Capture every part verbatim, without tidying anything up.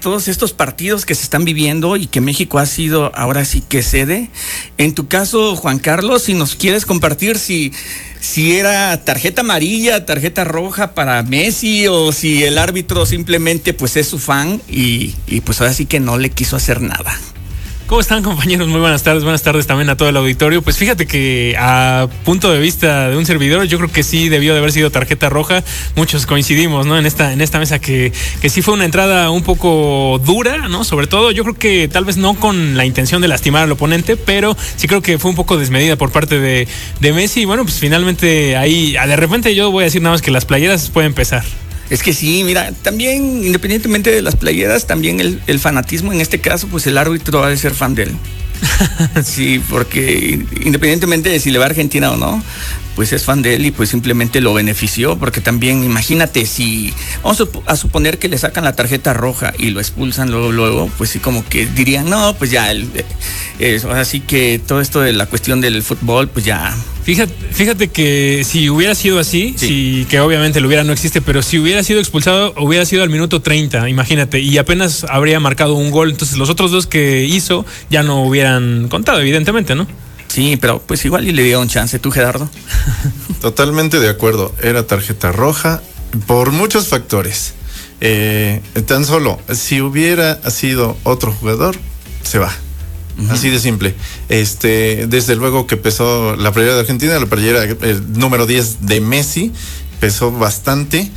todos estos partidos que se están viviendo y que México ha sido ahora sí que sede. En tu caso, Juan Carlos, si nos quieres compartir si, si era tarjeta amarilla, tarjeta roja para Messi, o si el árbitro simplemente pues es su fan y, y pues ahora sí que no le quiso hacer nada. ¿Cómo están, compañeros? Muy buenas tardes, buenas tardes también a todo el auditorio. Pues fíjate que a punto de vista de un servidor, yo creo que sí debió de haber sido tarjeta roja. Muchos coincidimos, ¿no? En esta, en esta mesa que, que sí fue una entrada un poco dura, ¿no? Sobre todo, yo creo que tal vez no con la intención de lastimar al oponente, pero sí creo que fue un poco desmedida por parte de, de Messi. Y bueno, pues finalmente ahí, de repente yo voy a decir nada más que las playeras pueden pesar. Es que sí, mira, también independientemente de las playeras, también el, el fanatismo, en este caso, pues el árbitro ha de ser fan de él. Sí, porque independientemente de si le va a Argentina o no, pues es fan de él y pues simplemente lo benefició, porque también imagínate si, vamos a suponer que le sacan la tarjeta roja y lo expulsan luego, luego, pues sí como que dirían, no, pues ya, el, eh, así que todo esto de la cuestión del fútbol, pues ya... Fíjate, fíjate que si hubiera sido así, sí. si, que obviamente lo hubiera no existe, pero si hubiera sido expulsado, hubiera sido al minuto treinta, imagínate, y apenas habría marcado un gol, entonces los otros dos que hizo ya no hubieran contado, evidentemente, ¿no? Sí, pero pues igual y le dio un chance. ¿Tú, Gerardo? Totalmente de acuerdo, era tarjeta roja por muchos factores. Eh, tan solo, si hubiera sido otro jugador, se va. Uh-huh. Así de simple. Este, desde luego que pesó la playera de Argentina, la playera el número diez de Messi, pesó bastante.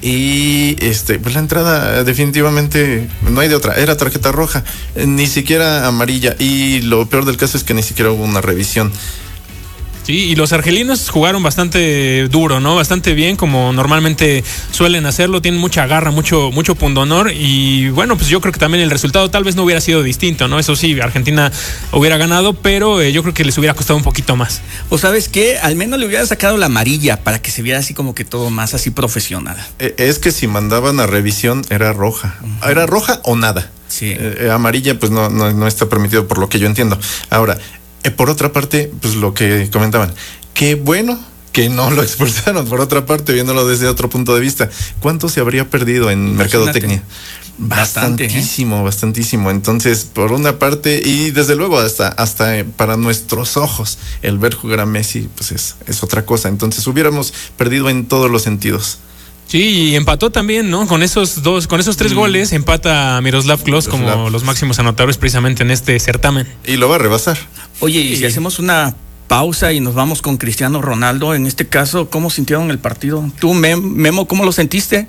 Y este, pues la entrada definitivamente no hay de otra, era tarjeta roja, ni siquiera amarilla. Y lo peor del caso es que ni siquiera hubo una revisión. Sí, y los argelinos jugaron bastante duro, ¿no? Bastante bien, como normalmente suelen hacerlo. Tienen mucha garra, mucho, mucho pundonor. Y bueno, pues yo creo que también el resultado tal vez no hubiera sido distinto, ¿no? Eso sí, Argentina hubiera ganado, pero eh, yo creo que les hubiera costado un poquito más. O sabes qué, al menos le hubiera sacado la amarilla para que se viera así como que todo más así profesional. Es que si mandaban a revisión era roja. Uh-huh. Era roja o nada. Sí. Eh, amarilla pues no, no, no está permitido por lo que yo entiendo. Ahora, Eh, por otra parte, pues lo que comentaban, qué bueno que no lo expulsaron. Por otra parte, viéndolo desde otro punto de vista, ¿cuánto se habría perdido en mercadotecnia? Bastante, bastantísimo, ¿eh? bastantísimo. Entonces, por una parte, y desde luego hasta, hasta eh, para nuestros ojos, el ver jugar a Messi, pues es, es otra cosa. Entonces, hubiéramos perdido en todos los sentidos. Sí, y empató también, ¿no? Con esos dos, con esos tres mm. goles empata Miroslav Klose como Miroslav. los máximos anotadores precisamente en este certamen. Y lo va a rebasar. Oye, y si hacemos una pausa y nos vamos con Cristiano Ronaldo, en este caso, ¿cómo sintieron el partido? Tú, Memo, ¿cómo lo sentiste?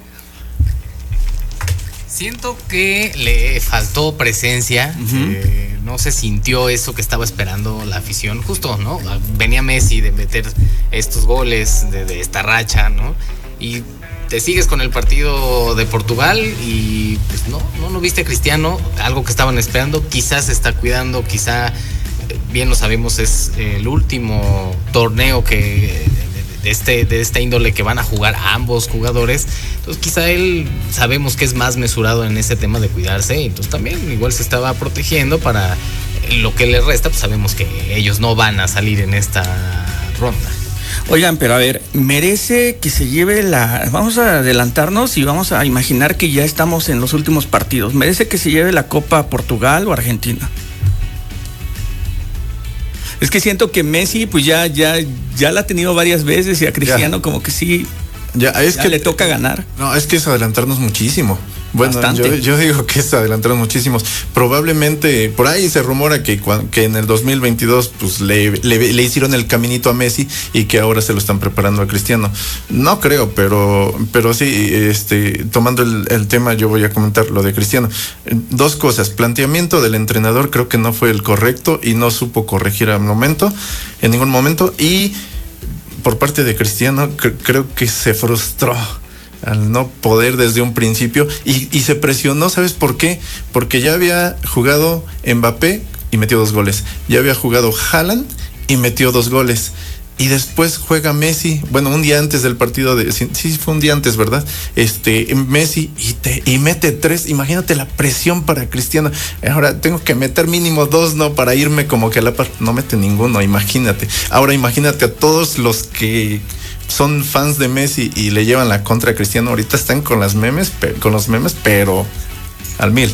Siento que le faltó presencia, uh-huh. eh, no se sintió eso que estaba esperando la afición, justo, ¿no? Venía Messi de meter estos goles, de, de esta racha, ¿no? Y te sigues con el partido de Portugal y pues no, no, no viste a Cristiano, algo que estaban esperando, quizás se está cuidando, quizá, bien lo sabemos, es el último torneo que de, este, de esta índole que van a jugar ambos jugadores, entonces quizá él sabemos que es más mesurado en ese tema de cuidarse, entonces también igual se estaba protegiendo para lo que le resta, pues sabemos que ellos no van a salir en esta ronda. Oigan, pero a ver, merece que se lleve la... Vamos a adelantarnos y vamos a imaginar que ya estamos en los últimos partidos. ¿Merece que se lleve la Copa Portugal o Argentina? Es que siento que Messi pues ya, ya, ya la ha tenido varias veces y a Cristiano ya. como que sí... Ya, es ya que le toca ganar. No, es que es adelantarnos muchísimo. Bueno, yo, yo digo que es adelantarnos muchísimos. Probablemente, por ahí se rumora que, que en el dos mil veintidós pues le, le, le hicieron el caminito a Messi y que ahora se lo están preparando a Cristiano. No creo, pero, pero sí, este, tomando el, el tema, yo voy a comentar lo de Cristiano. Dos cosas, planteamiento del entrenador creo que no fue el correcto y no supo corregir al momento, en ningún momento, y por parte de Cristiano cre- creo que se frustró al no poder desde un principio y, y se presionó, ¿sabes por qué? Porque ya había jugado Mbappé y metió dos goles, ya había jugado Haaland y metió dos goles, y después juega Messi, bueno, un día antes del partido de, sí, sí fue un día antes, ¿verdad? Este, Messi y, te, y mete tres, imagínate la presión para Cristiano, ahora tengo que meter mínimo dos, ¿no? Para irme como que a la par, no mete ninguno, imagínate, ahora imagínate a todos los que son fans de Messi y le llevan la contra a Cristiano, ahorita están con las memes, con los memes, pero al mil.